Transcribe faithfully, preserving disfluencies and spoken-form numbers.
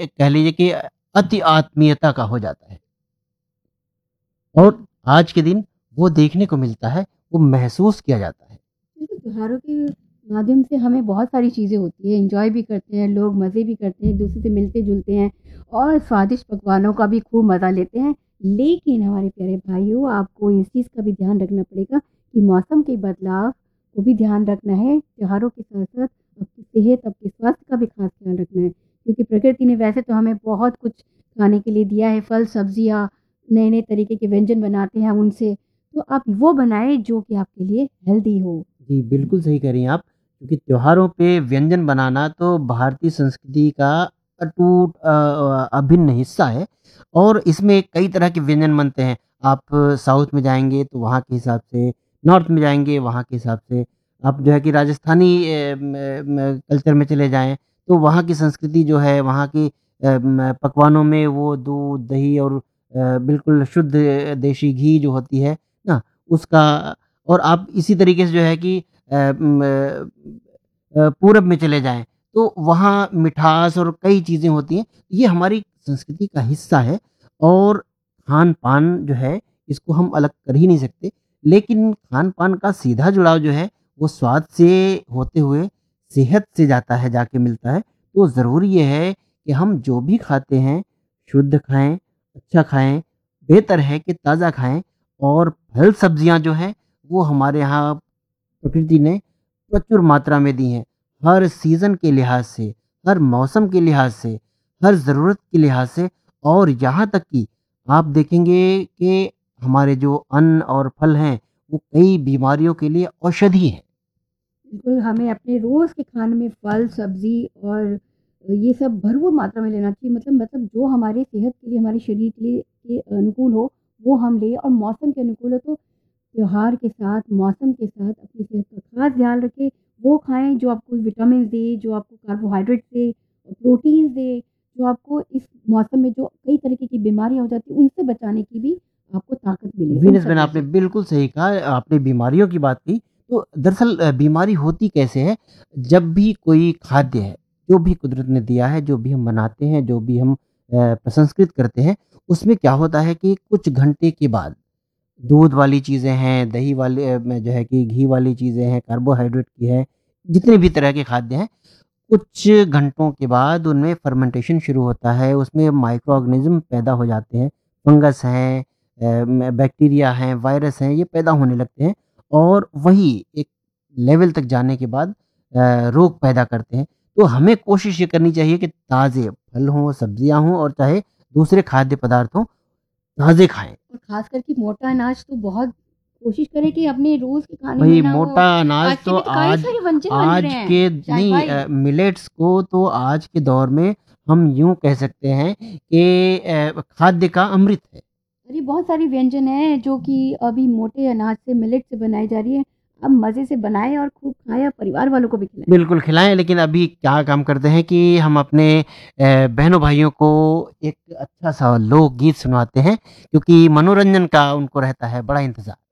कह लीजिए कि अति आत्मीयता का हो जाता है और आज के दिन वो देखने को मिलता है, वो महसूस किया जाता है। देखिए, त्योहारों के माध्यम से हमें बहुत सारी चीज़ें होती हैं, एन्जॉय भी करते हैं, लोग मज़े भी करते हैं, एक-दूसरे से मिलते-जुलते हैं और स्वादिष्ट पकवानों का भी खूब मज़ा लेते हैं। लेकिन हमारे प्यारे भाइयों, आपको इस चीज़ का भी ध्यान रखना पड़ेगा कि मौसम के बदलाव को भी ध्यान रखना है। त्योहारों के साथ-साथ आपकी सेहत, आपके स्वास्थ्य का भी खास ख्याल रखना है। क्योंकि प्रकृति ने वैसे तो हमें बहुत कुछ खाने के लिए दिया है, फल, सब्जियाँ, नए-नए तरीके के व्यंजन बनाते हैं हम उनसे। तो आप वो बनाएँ जो कि आपके लिए हेल्दी हो। जी, बिल्कुल सही कह रही हैं आप, क्योंकि त्योहारों पे व्यंजन बनाना तो भारतीय संस्कृति का अटूट अ अ, अभिन्न हिस्सा है और इसमें कई तरह के व्यंजन बनते हैं। आप साउथ में जाएँगे तो वहाँ के हिसाब से, नॉर्थ में जाएँगे वहाँ के हिसाब से, आप जो है कि राजस्थानी अ, म म कल्चर में चले जाएँ, तो वहाँ की संस्कृति जो है, वहाँ की अ, म पकवानों में वो दूध, दही और अ, बिल्कुल शुद्ध देशी घी जो होती है ना, उसका और आप इसी तरीके से जो है कि अ, म अ, पूरब में चले जाएँ, तो वहाँ मिठास और कई चीज़ें होती हैं। ये हमारी संस्कृति का हिस्सा है और खान-पान जो है, इसको हम अलग कर ही नहीं सकते। लेकिन खान-पान का सीधा जुड़ाव जो है, वो स्वाद से होते हुए सेहत से जाता है, जाके मिलता है। तो ज़रूरी ये है कि हम जो भी खाते हैं, शुद्ध खाएँ, अच्छा खाएँ, बेहतर है कि ताज़ा खाएँ और फल-सब्जियाँ जो हैं, वो हमारे यहाँ प्रकृति ने प्रचुर मात्रा में दी हैं। हर सीज़न के लिहाज से, हर मौसम के लिहाज से, हर ज़रूरत के लिहाज से और यहाँ तक कि आप देखेंगे कि हमारे जो अन्न और फल हैं, वो कई बीमारियों के लिए औषधि हैं। बिल्कुल, हमें अपने रोज़ के खाने में फल, सब्ज़ी और ये सब भरपूर मात्रा में लेना चाहिए। मतलब मतलब जो हमारे सेहत के लिए, हमारे शरीर के लिए के अनुकूल हो, वो हम लें और मौसम के अनुकूल हो तो त्योहार के साथ, मौसम के साथ अपनी सेहत का ख़ास ध्यान रखें। वो खाएँ जो आपको विटामिन्स दे, जो आपको कार्बोहाइड्रेट दे, प्रोटीन्स दे, जो आपको इस मौसम में जो कई तरीके की बीमारियाँ हो जाती हैं, उनसे बचाने की भी आपको ताकत मिले, उन वीनस मैन सबों आपने से। बिल्कुल सही कहा, आपने बीमारियों की बात की, तो दरअसल अ, बीमारी होती कैसे है? जब भी कोई खाद्य है, जो भी कुदरत ने दिया है, जो भी हम बनाते हैं, जो भी हम अ, प्रसंस्कृत करते हैं, उसमें क्या होता है कि कुछ घंटे के बाद दूध वाली चीज़ें हैं, दही वाले अ, में जो है कि घी वाली चीज़ें हैं, कार्बोहाइड्रेट की है, जितने भी तरह के खाद्य हैं, कुछ घंटों के बाद उनमें फर्मेंटेशन शुरू होता है, उसमें माइक्रो ऑर्गेनिज़्म पैदा हो जाते हैं, फंगस हैं अ, म बैक्टीरिया हैं, वायरस हैं, ये पैदा होने लगते हैं और वही एक लेवल तक जाने के बाद अ, रोग पैदा करते हैं। तो हमें कोशिश ये करनी चाहिए कि ताज़े फल हों, सब्जियाँ हों और चाहे दूसरे खाद्य पदार्थ हों, ताज़े खाएँ। और ख़ास करके मोटा अनाज तो बहुत कोशिश करें कि अपने रोज़ के खाने में भई ना हो। मोटा अनाज तो आजकल तो कई आज सारे व्यंजन बन रहे आज हैं। के चाय नहीं भाई अ, मिलेट्स को तो आज के दौर में हम यूँ कह सकते हैं कि अ, खाद्य का अमृत है। अरे बहुत सारी व्यंजन हैं जो कि अभी मोटे अनाज से मिलेट से बनाई जा रही है। अब मज़े से बनाएँ और खूब खाएँ और परिवार वालों को भी खिलाएँ। बिल्कुल खिलाएँ, लेकिन अभी क्या काम करते हैं कि हम अपने अ, बहनों-भाइयों को एक अच्छा-सा लोकगीत सुनवाते हैं, क्योंकि मनोरंजन का उनको रहता है बड़ा इंतज़ार।